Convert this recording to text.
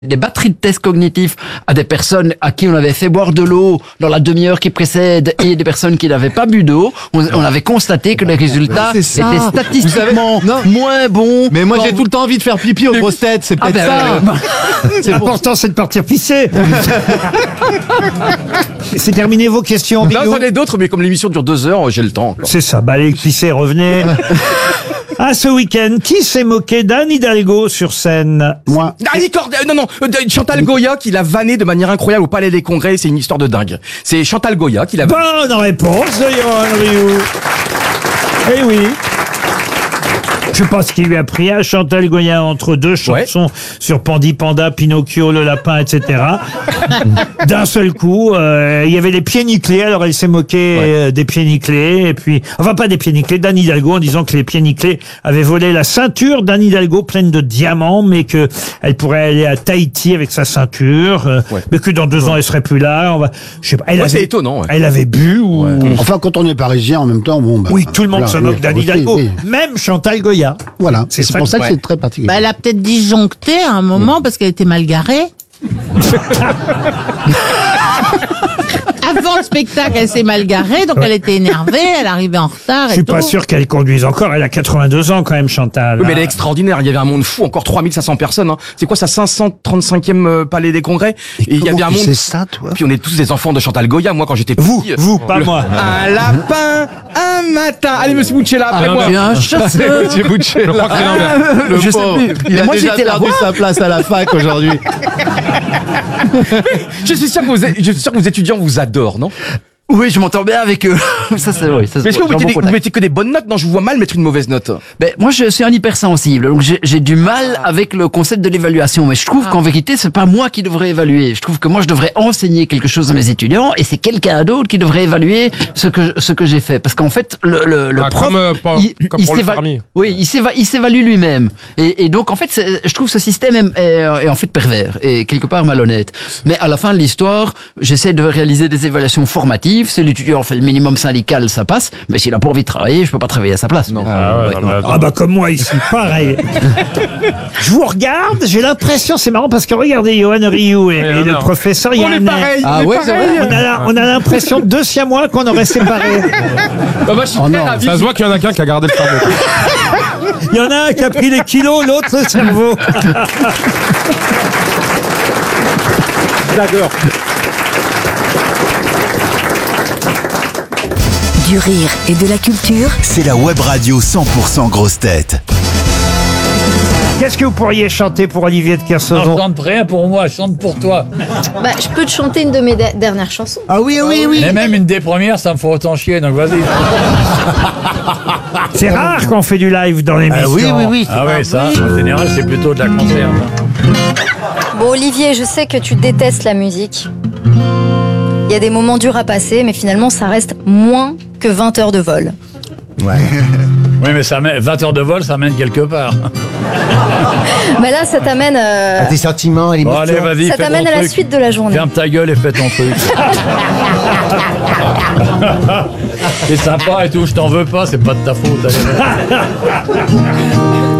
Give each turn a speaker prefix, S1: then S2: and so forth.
S1: des batteries de tests cognitifs à des personnes à qui on avait fait boire de l'eau dans la demi-heure qui précède et des personnes qui n'avaient pas bu d'eau, on avait constaté que les résultats étaient statistiquement moins bons.
S2: Mais moi j'ai tout le temps envie de faire pipi aux grosses têtes, c'est peut-être ça.
S3: L'important c'est de partir pisser. C'est terminé vos questions,
S4: Là,
S3: Bigot?
S4: j'en ai d'autres, mais comme l'émission dure 2 heures, j'ai le temps encore.
S3: C'est ça, bah allez pisser, revenez. Ah, ce week-end, qui s'est moqué d'Anne Hidalgo sur scène?
S5: Moi.
S4: Chantal Goya qui l'a vanné de manière incroyable au Palais des Congrès, c'est une histoire de dingue. C'est Chantal Goya qui l'a vanné.
S3: Bonne réponse de Yoann Rioux. Eh oui. Je sais pas ce qui lui a pris à Chantal Goya entre deux chansons sur Pandi Panda, Pinocchio, le lapin, etc. D'un seul coup, il y avait les pieds nickelés, alors elle s'est moquée des pieds nickelés, et puis, enfin pas des pieds nickelés, d'Anne Hidalgo en disant que les pieds nickelés avaient volé la ceinture d'Anne Hidalgo pleine de diamants, mais que elle pourrait aller à Tahiti avec sa ceinture, mais que dans 2 ans elle serait plus là. Je sais pas.
S4: C'est étonnant.
S3: Elle avait bu ou...
S5: Enfin, quand on est parisien en même temps, bon, bah,
S3: Oui, tout le monde
S5: voilà,
S3: se moque d'Anne Hidalgo.
S5: oui.
S3: Même Chantal Goya.
S5: Voilà.
S3: C'est
S5: C'est
S3: ça
S5: pour ça
S3: que-
S5: que c'est très particulier.
S6: Bah, elle a peut-être disjoncté à un moment parce qu'elle était mal garée. Avant le spectacle, elle s'est mal garée, donc elle était énervée, elle arrivait en retard
S3: Je
S6: et
S3: suis
S6: tout.
S3: pas sûr qu'elle conduise encore. Elle a 82 ans quand même, Chantal.
S4: Oui, mais elle est extraordinaire. Il y avait un monde fou, encore 3500 personnes. Hein. C'est quoi ça, 535e Palais des Congrès? Et il y avait un monde.
S5: C'est ça, toi.
S4: Puis on est tous des enfants de Chantal Goya. Moi, quand j'étais petit.
S3: Vous, pas moi.
S4: Un lapin, un matin. Allez, monsieur Bouchella, après moi.
S1: J'ai un chasseur.
S2: J'ai bouché. Je crois que c'est l'inverse. Le
S1: Je sais
S2: pauvre.
S1: plus.
S2: Il
S1: Mais
S2: a
S1: moi,
S2: déjà
S1: j'étais là.
S2: perdu sa place à la fac aujourd'hui.
S4: Je suis sûr que vos étudiants vous adorent, non?
S1: Oui, je m'entends bien avec eux. Ça, c'est vrai.
S4: Mais est-ce que vous mettez que des bonnes notes? Non, je vous vois mal mettre une mauvaise note.
S1: Ben, moi, je suis un hypersensible, donc j'ai du mal avec le concept de l'évaluation. Mais je trouve qu'en vérité, c'est pas moi qui devrais évaluer. Je trouve que moi, je devrais enseigner quelque chose à mes étudiants, et c'est quelqu'un d'autre qui devrait évaluer ce que j'ai fait. Parce qu'en fait, le prof,
S7: comme pour le permis.
S1: oui, il s'évalue lui-même. Et donc, en fait, je trouve ce système est en fait pervers et quelque part malhonnête. Mais à la fin de l'histoire, j'essaie de réaliser des évaluations formatives. Si l'étudiant fait le minimum syndical, ça passe. Mais s'il a pas envie de travailler, je peux pas travailler à sa place.
S4: Non.
S3: Ah bah comme moi ici, pareil. Je vous regarde, j'ai l'impression, c'est marrant parce que regardez Yoann Rioux et le professeur
S4: On est
S3: Yann.
S4: pareil.
S2: Ah ouais, c'est vrai.
S3: On a l'impression 2 siamois qu'on aurait séparés.
S4: Bah, moi, je suis très ravi.
S7: Ça se voit qu'il y en a qu'un qui a gardé le cerveau.
S3: Il y en a un qui a pris les kilos, l'autre le cerveau. J'adore.
S8: Du rire et de la culture.
S9: C'est la web radio 100% grosse tête.
S3: Qu'est-ce que vous pourriez chanter pour Olivier de
S10: Non,
S3: Kersauzon?
S10: chante rien pour moi, chante pour toi.
S11: Bah, je peux te chanter une de mes dernières chansons.
S5: Ah oui, oui, oui.
S10: Mais même une des premières, ça me fait autant chier, donc vas-y.
S3: C'est rare qu'on fait du live dans l'émission.
S5: oui.
S10: Ah ouais, ça, en général, c'est plutôt de la conserve.
S11: Bon, Olivier, je sais que tu détestes la musique. Il y a des moments durs à passer, mais finalement, ça reste moins que 20 heures de vol.
S10: Oui, mais ça mène, 20 heures de vol, ça mène quelque part.
S11: Mais là, ça t'amène,
S5: Tes sentiments,
S10: Bon, allez, vas-y,
S11: ça
S10: fais
S11: t'amène
S10: ton
S11: à la
S10: truc.
S11: suite de la journée.
S10: Ferme ta gueule et fais ton truc. C'est sympa et tout, je t'en veux pas, c'est pas de ta faute. Allez.